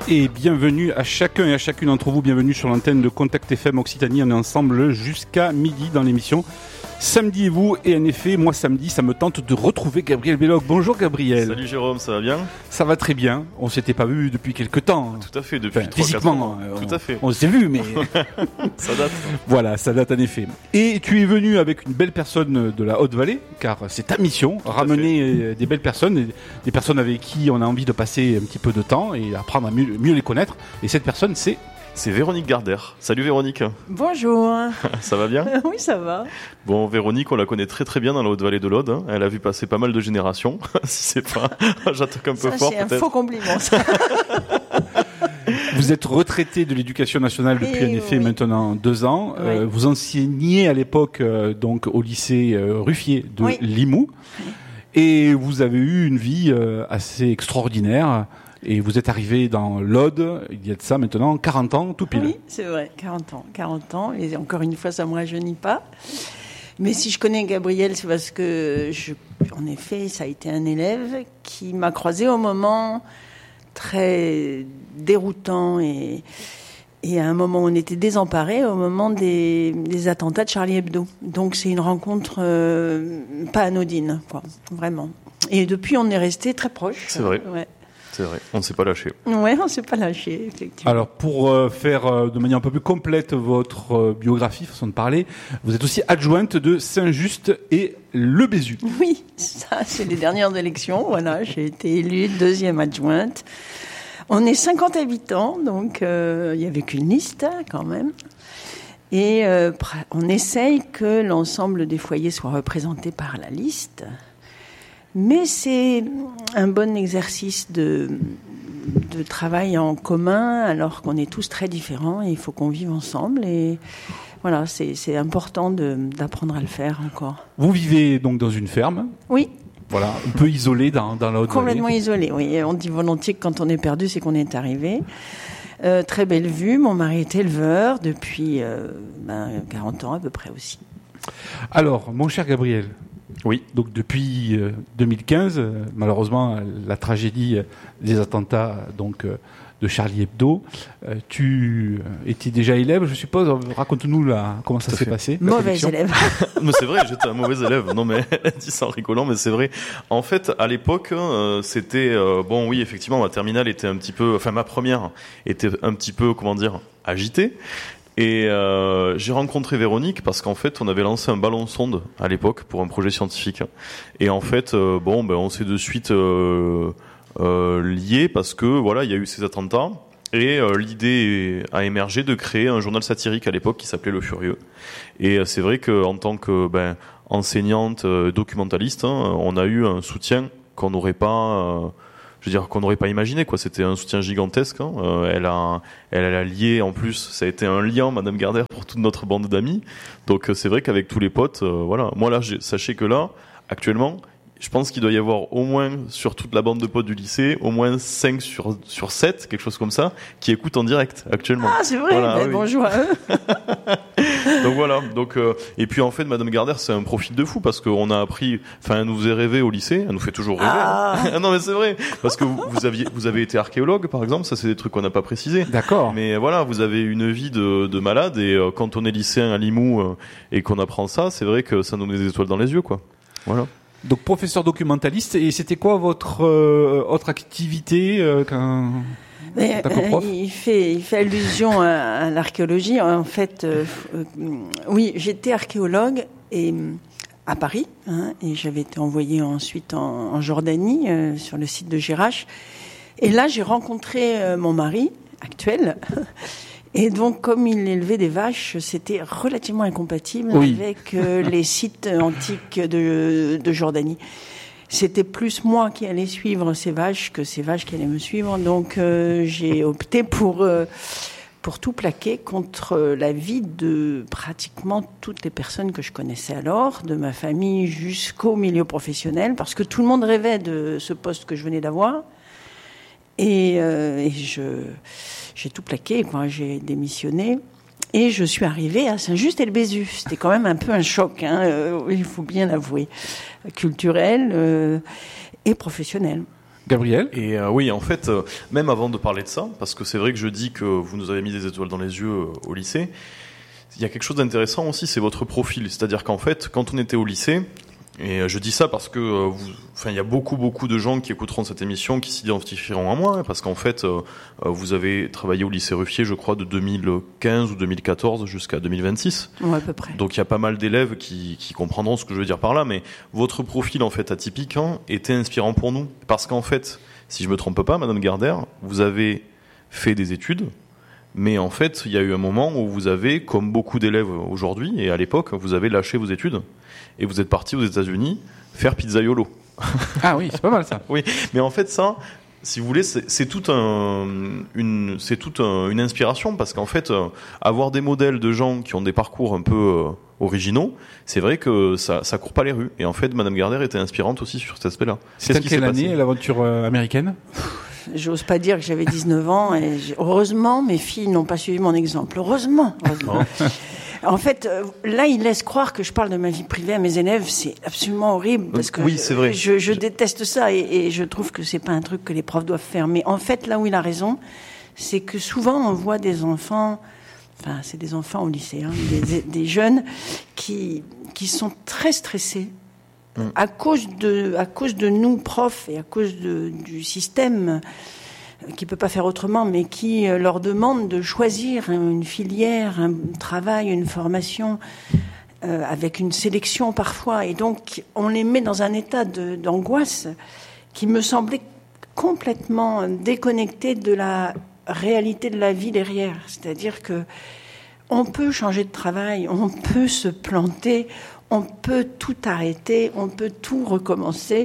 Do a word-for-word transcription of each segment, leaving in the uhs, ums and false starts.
Et bienvenue à chacun et à chacune d'entre vous, bienvenue sur l'antenne de Contact F M Occitanie. On est ensemble jusqu'à midi dans l'émission Samedi et vous, et en effet, moi samedi, ça me tente de retrouver Gabriel Belloc. Bonjour Gabriel. Salut Jérôme, ça va bien ? Ça va très bien, on s'était pas vu depuis quelques temps. Tout à fait, depuis enfin, trois, physiquement, euh, on, tout à fait. On s'est vu, mais... ça date. Voilà, ça date en effet. Et tu es venu avec une belle personne de la Haute-Vallée, car c'est ta mission, tout ramener des belles personnes, des personnes avec qui on a envie de passer un petit peu de temps et apprendre à mieux, mieux les connaître. Et cette personne, c'est... C'est Véronique Garder. Salut Véronique. Bonjour. Ça va bien ? Oui, ça va. Bon, Véronique, on la connaît très très bien dans la Haute-Vallée de l'Aude. Hein. Elle a vu passer pas mal de générations. Si c'est pas... J'attaque un peu ça, fort c'est peut-être. C'est un faux compliment, ça. Vous êtes retraité de l'éducation nationale depuis, et en effet, oui. maintenant deux ans. Oui. Euh, vous enseigniez à l'époque euh, donc au lycée euh, Ruffier de oui. Limoux. Oui. Et vous avez eu une vie euh, assez extraordinaire. Et vous êtes arrivé dans l'Aude, il y a de ça maintenant quarante ans, tout pile. Oui, c'est vrai, quarante ans. quarante ans, et encore une fois, ça ne me rajeunit pas. Mais si je connais Gabriel, c'est parce que, je, en effet, ça a été un élève qui m'a croisé au moment très déroutant et, et à un moment où on était désemparés, au moment des, des attentats de Charlie Hebdo. Donc c'est une rencontre euh, pas anodine, quoi, vraiment. Et depuis, on est restés très proches. C'est vrai. Ouais. C'est vrai, on ne s'est pas lâché. Oui, on ne s'est pas lâché, effectivement. Alors, pour euh, faire euh, de manière un peu plus complète votre euh, biographie, façon de parler, vous êtes aussi adjointe de Saint-Just et Le Bézu. Oui, ça, c'est les dernières élections. Voilà, j'ai été élue deuxième adjointe. On est cinquante habitants, donc euh, il n'y avait qu'une liste, quand même. Et euh, on essaye que l'ensemble des foyers soient représentés par la liste. Mais c'est un bon exercice de, de travail en commun, alors qu'on est tous très différents et il faut qu'on vive ensemble. Et voilà, c'est, c'est important de, d'apprendre à le faire encore. Vous vivez donc dans une ferme ? Oui. Voilà, un peu isolé dans, dans la Haute-Vallée. Complètement isolé, oui. On dit volontiers que quand on est perdu, c'est qu'on est arrivé. Euh, très belle vue. Mon mari est éleveur depuis euh, ben, quarante ans à peu près aussi. Alors, mon cher Gabriel. Oui. Donc depuis euh, deux mille quinze, euh, malheureusement, la tragédie euh, des attentats donc euh, de Charlie Hebdo. Euh, tu étais déjà élève, je suppose. Raconte-nous là comment ça s'est passé. Mauvais élève. Mais c'est vrai, j'étais un mauvais élève. Non mais elle dit ça en rigolant, mais c'est vrai. En fait, à l'époque, euh, c'était euh, bon, oui, effectivement, ma terminale était un petit peu, enfin ma première était un petit peu, comment dire, agitée. Et euh, j'ai rencontré Véronique parce qu'en fait on avait lancé un ballon sonde à l'époque pour un projet scientifique et en fait euh, bon ben on s'est de suite euh, euh, liés parce que voilà il y a eu ces attentats et euh, l'idée a émergé de créer un journal satirique à l'époque qui s'appelait Le Furieux et euh, c'est vrai que en tant que ben enseignante euh, documentaliste hein, on a eu un soutien qu'on n'aurait pas euh, je veux dire qu'on n'aurait pas imaginé quoi. C'était un soutien gigantesque. Hein. Euh, elle a, elle a lié en plus. Ça a été un lien, Madame Garder, pour toute notre bande d'amis. Donc c'est vrai qu'avec tous les potes, euh, voilà. Moi là, j'ai, sachez que là, actuellement, je pense qu'il doit y avoir au moins sur toute la bande de potes du lycée, au moins cinq sur sur sept, quelque chose comme ça, qui écoutent en direct actuellement. Ah c'est vrai. Voilà, ben, oui. Bonjour à eux. Donc voilà. Donc euh, et puis en fait, Madame Garder, c'est un profil de fou parce qu'on a appris. Enfin, elle nous faisait rêver au lycée. Elle nous fait toujours rêver. Ah. Hein. Non mais c'est vrai parce que vous, vous aviez vous avez été archéologue par exemple. Ça c'est des trucs qu'on n'a pas précisé. D'accord. Mais voilà, vous avez une vie de, de malade et euh, quand on est lycéen à Limoux euh, et qu'on apprend ça, c'est vrai que ça nous met des étoiles dans les yeux, quoi. Voilà. Donc professeur documentaliste, et c'était quoi votre euh, autre activité euh, qu'un Mais, euh, il fait il fait allusion à, à l'archéologie. En fait, euh, euh, oui, j'étais archéologue et à Paris, hein, et j'avais été envoyée ensuite en, en Jordanie euh, sur le site de Jerash. Et là, j'ai rencontré euh, mon mari actuel. Et donc, comme il élevait des vaches, c'était relativement incompatible oui. avec euh, les sites antiques de, de Jordanie. C'était plus moi qui allais suivre ces vaches que ces vaches qui allaient me suivre. Donc, euh, j'ai opté pour, euh, pour tout plaquer contre la vie de pratiquement toutes les personnes que je connaissais alors, de ma famille jusqu'au milieu professionnel, parce que tout le monde rêvait de ce poste que je venais d'avoir. Et, euh, et je... J'ai tout plaqué, quoi. J'ai démissionné et je suis arrivée à Saint-Just et le Bézu. C'était quand même un peu un choc, hein, euh, il faut bien l'avouer, culturel euh, et professionnel. Gabriel. Et euh, oui, en fait, euh, même avant de parler de ça, parce que c'est vrai que je dis que vous nous avez mis des étoiles dans les yeux euh, au lycée, il y a quelque chose d'intéressant aussi, c'est votre profil. C'est-à-dire qu'en fait, quand on était au lycée, et je dis ça parce que, euh, vous, enfin, il y a beaucoup, beaucoup de gens qui écouteront cette émission qui s'identifieront à moi, hein, parce qu'en fait, euh, vous avez travaillé au lycée Ruffier, je crois, de deux mille quinze ou deux mille quatorze jusqu'à deux mille vingt-six. Ouais, à peu près. Donc il y a pas mal d'élèves qui, qui comprendront ce que je veux dire par là, mais votre profil, en fait, atypique, hein, était inspirant pour nous. Parce qu'en fait, si je me trompe pas, Madame Gardère, vous avez fait des études, mais en fait, il y a eu un moment où vous avez, comme beaucoup d'élèves aujourd'hui, et à l'époque, vous avez lâché vos études, et vous êtes parti aux États-Unis faire pizzaiolo. Ah oui, c'est pas mal ça. Oui, mais en fait ça, si vous voulez, c'est, c'est toute un, une, c'est toute un, une inspiration, parce qu'en fait, euh, avoir des modèles de gens qui ont des parcours un peu euh, originaux, c'est vrai que ça, ça court pas les rues. Et en fait, Madame Gardère était inspirante aussi sur cet aspect-là. C'était quelle année l'aventure euh, américaine? J'ose pas dire que j'avais dix-neuf ans, et heureusement, mes filles n'ont pas suivi mon exemple. Heureusement. heureusement. En fait, là, ils laissent croire que je parle de ma vie privée à mes élèves. C'est absolument horrible parce que oui, c'est vrai. Je, je déteste ça et, et je trouve que c'est pas un truc que les profs doivent faire. Mais en fait, là où il a raison, c'est que souvent on voit des enfants, enfin, c'est des enfants au lycée, hein, des, des jeunes qui qui sont très stressés mmh. à cause de à cause de nous profs et à cause de, du système qui peut pas faire autrement, mais qui leur demande de choisir une filière, un travail, une formation, euh, avec une sélection parfois. Et donc, on les met dans un état de, d'angoisse qui me semblait complètement déconnecté de la réalité de la vie derrière. C'est-à-dire que on peut changer de travail, on peut se planter, on peut tout arrêter, on peut tout recommencer.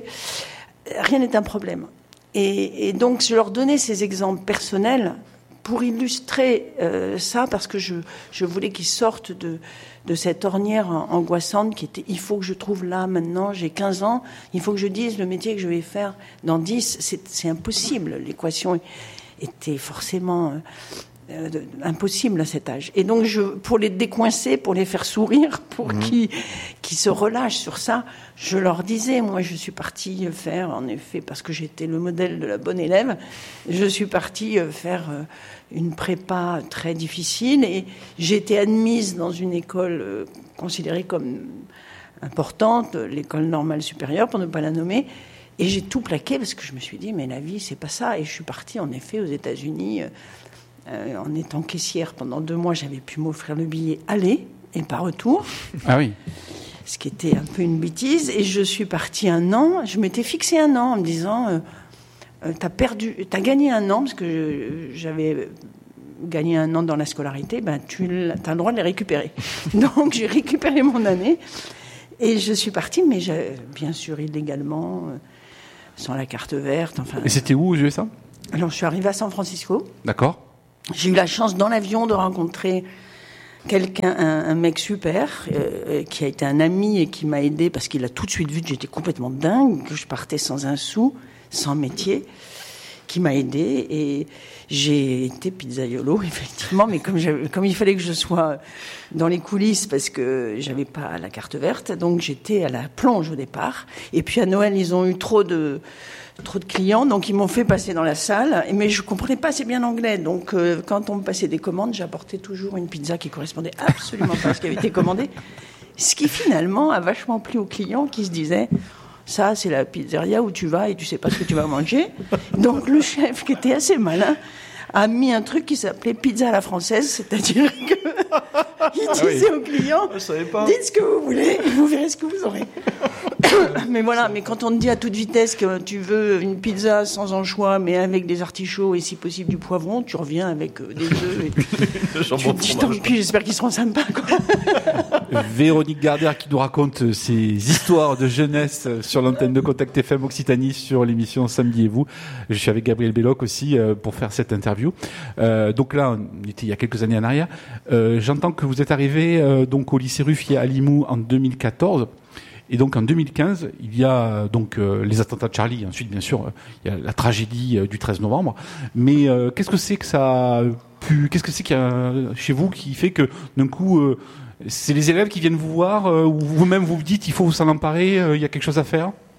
Rien n'est un problème. Et, et donc, je leur donnais ces exemples personnels pour illustrer euh, ça, parce que je, je voulais qu'ils sortent de, de cette ornière angoissante qui était « il faut que je trouve là, maintenant, j'ai quinze ans, il faut que je dise le métier que je vais faire dans dix ». C'est, c'est impossible, l'équation était forcément euh, euh, impossible à cet âge. Et donc, je, pour les décoincer, pour les faire sourire, pour mmh. qu'ils, qu'ils se relâchent sur ça, je leur disais, moi je suis partie faire, en effet, parce que j'étais le modèle de la bonne élève, je suis partie faire une prépa très difficile et j'ai été admise dans une école considérée comme importante, l'école normale supérieure, pour ne pas la nommer, et j'ai tout plaqué parce que je me suis dit, mais la vie, c'est pas ça. Et je suis partie, en effet, aux États-Unis, euh, en étant caissière pendant deux mois, j'avais pu m'offrir le billet aller et pas retour. Ah oui. Ce qui était un peu une bêtise, et je suis partie un an. Je m'étais fixé un an en me disant euh, euh, t'as perdu, t'as gagné un an parce que je, j'avais gagné un an dans la scolarité. Ben tu as le droit de les récupérer. Donc j'ai récupéré mon année et je suis partie, mais bien sûr illégalement, euh, sans la carte verte. Enfin. Et c'était où aux U S A? Alors je suis arrivée à San Francisco. D'accord. J'ai eu la chance dans l'avion de rencontrer quelqu'un, un, un mec super, euh, qui a été un ami et qui m'a aidé parce qu'il a tout de suite vu que j'étais complètement dingue, que je partais sans un sou, sans métier, qui m'a aidé et j'ai été pizzaiolo effectivement, mais comme, comme il fallait que je sois dans les coulisses parce que j'avais pas la carte verte, donc j'étais à la plonge au départ. Et puis à Noël, ils ont eu trop de trop de clients, donc ils m'ont fait passer dans la salle, mais je comprenais pas assez bien l'anglais, donc euh, quand on me passait des commandes, j'apportais toujours une pizza qui correspondait absolument pas à ce qui avait été commandé, ce qui finalement a vachement plu aux clients qui se disaient ça c'est la pizzeria où tu vas et tu sais pas ce que tu vas manger. Donc le chef, qui était assez malin, a mis un truc qui s'appelait pizza à la française, c'est-à-dire que il disait ah oui. aux clients, dites ce que vous voulez et vous verrez ce que vous aurez. Mais voilà, mais quand on te dit à toute vitesse que tu veux une pizza sans anchois, mais avec des artichauts et si possible du poivron, tu reviens avec des œufs. Et tu te dis, tant pis, j'espère qu'ils seront sympas, quoi. Véronique Gardère qui nous raconte ses histoires de jeunesse sur l'antenne de Contact F M Occitanie sur l'émission Samedi et vous. Je suis avec Gabriel Belloc aussi euh, pour faire cette interview. Euh, donc là, on était il y a quelques années en arrière. Euh, j'entends que vous êtes arrivé euh, donc au lycée Ruffier à Limoux en deux mille quatorze. Et donc en deux mille quinze, il y a donc euh, les attentats de Charlie. Ensuite, bien sûr, euh, il y a la tragédie euh, du treize novembre. Mais euh, qu'est-ce que c'est que ça a pu Qu'est-ce que c'est qu'il y a chez vous qui fait que d'un coup, euh, c'est les élèves qui viennent vous voir euh, ou vous-même vous vous dites il faut s'en emparer, euh, il y a quelque chose à faire?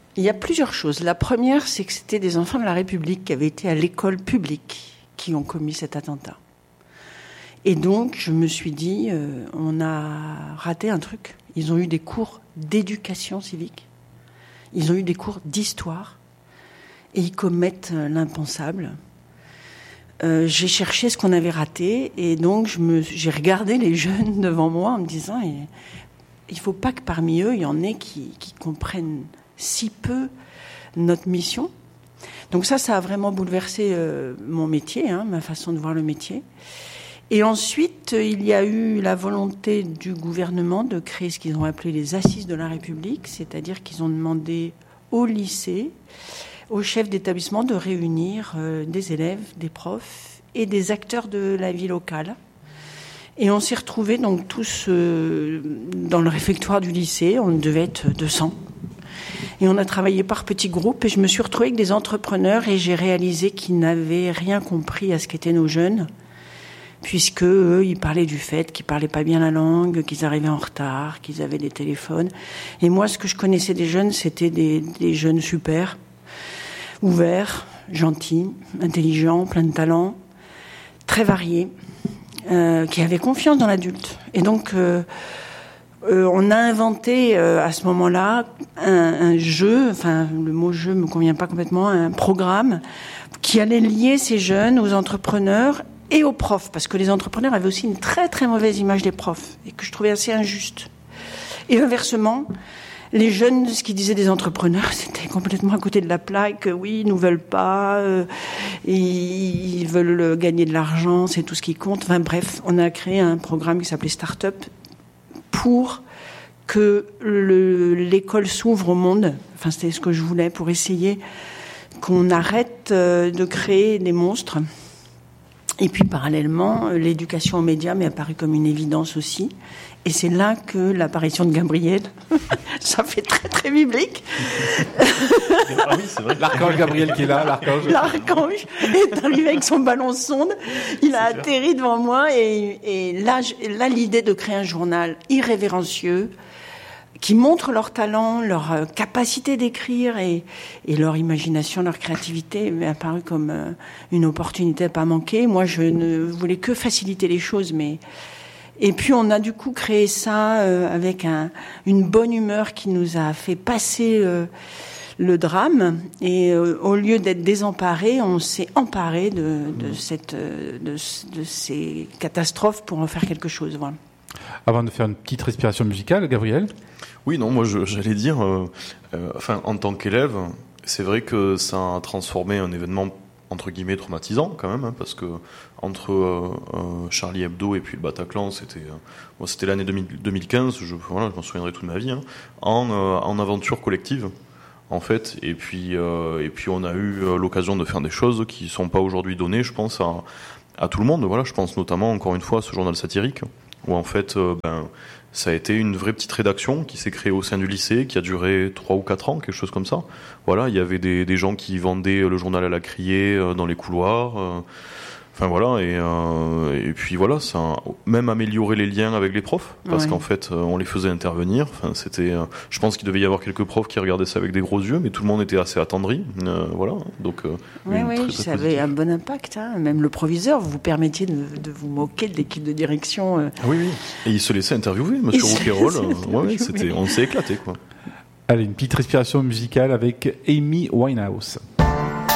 Il y a plusieurs choses. La première, c'est que c'était des enfants de la République qui avaient été à l'école publique qui ont commis cet attentat. Et donc, je me suis dit, euh, on a raté un truc. Ils ont eu des cours d'éducation civique. Ils ont eu des cours d'histoire. Et ils commettent l'impensable. Euh, j'ai cherché ce qu'on avait raté. Et donc, je me, j'ai regardé les jeunes devant moi en me disant, il ne faut pas que parmi eux, il y en ait qui, qui comprennent si peu notre mission. Donc ça, ça a vraiment bouleversé euh, mon métier, hein, ma façon de voir le métier. Et ensuite, il y a eu la volonté du gouvernement de créer ce qu'ils ont appelé les Assises de la République, c'est-à-dire qu'ils ont demandé au lycée, aux chefs d'établissement de réunir euh, des élèves, des profs et des acteurs de la vie locale. Et on s'est retrouvés donc tous euh, dans le réfectoire du lycée, on devait être deux cents. Et on a travaillé par petits groupes et je me suis retrouvée avec des entrepreneurs et j'ai réalisé qu'ils n'avaient rien compris à ce qu'étaient nos jeunes, puisque eux, ils parlaient du fait qu'ils parlaient pas bien la langue, qu'ils arrivaient en retard, qu'ils avaient des téléphones. Et moi, ce que je connaissais des jeunes, c'était des, des jeunes super, ouverts, gentils, intelligents, pleins de talent, très variés, euh, qui avaient confiance dans l'adulte. Et donc... Euh, Euh, on a inventé euh, à ce moment-là un, un jeu, enfin le mot jeu me convient pas complètement, un programme qui allait lier ces jeunes aux entrepreneurs et aux profs, parce que les entrepreneurs avaient aussi une très très mauvaise image des profs et que je trouvais assez injuste. Et inversement, les jeunes, ce qu'ils disaient des entrepreneurs, c'était complètement à côté de la plaque. Oui, ils nous veulent pas, euh, ils veulent gagner de l'argent, c'est tout ce qui compte. Enfin bref, on a créé un programme qui s'appelait Start-up pour que le, l'école s'ouvre au monde. Enfin, c'était ce que je voulais, pour essayer qu'on arrête de créer des monstres. Et puis, parallèlement, l'éducation aux médias m'est apparue comme une évidence aussi. Et c'est là que l'apparition de Gabriel, ça fait très, très biblique. Ah oui, c'est vrai. L'archange Gabriel qui est là, l'archange. L'archange est arrivé avec son ballon sonde. Il a c'est atterri clair. Devant moi et, et là, là, l'idée de créer un journal irrévérencieux qui montre leur talent, leur capacité d'écrire et, et leur imagination, leur créativité m'est apparue comme une opportunité à pas manquer. Moi, je ne voulais que faciliter les choses, mais... Et puis on a du coup créé ça euh, avec un, une bonne humeur qui nous a fait passer euh, le drame. Et euh, au lieu d'être désemparés, on s'est emparé de, de, cette, de, de ces catastrophes pour en faire quelque chose. Voilà. Avant de faire une petite respiration musicale, Gabriel ? Oui, non, moi je, j'allais dire, euh, euh, enfin, en tant qu'élève, c'est vrai que ça a transformé un événement entre guillemets traumatisant quand même, hein, parce que entre euh, euh, Charlie Hebdo et puis le Bataclan, c'était euh, moi c'était l'année deux mille quinze, je voilà, je m'en souviendrai toute ma vie, hein, en euh, en aventure collective en fait, et puis euh, et puis on a eu euh, l'occasion de faire des choses qui sont pas aujourd'hui données, je pense à à tout le monde, voilà, je pense notamment encore une fois à ce journal satirique où en fait euh, ben ça a été une vraie petite rédaction qui s'est créée au sein du lycée, qui a duré trois ou quatre ans, quelque chose comme ça. Voilà, il y avait des, des gens qui vendaient le journal à la criée euh, dans les couloirs. Euh, enfin voilà, et, euh, et puis voilà, ça a même amélioré les liens avec les profs, parce ouais. qu'en fait, euh, on les faisait intervenir. Enfin, c'était, euh, je pense qu'il devait y avoir quelques profs qui regardaient ça avec des gros yeux, mais tout le monde était assez attendri. Euh, voilà, donc. Euh, oui, oui, très, ça avait un bon impact. Hein. Même le proviseur, vous permettiez de, de vous moquer de l'équipe de direction. Euh... Oui, oui. Et il se laissait interviewer, Monsieur Rouquayrol. Euh, ouais, c'était, on s'est éclaté, quoi. Allez, une petite respiration musicale avec Amy Winehouse.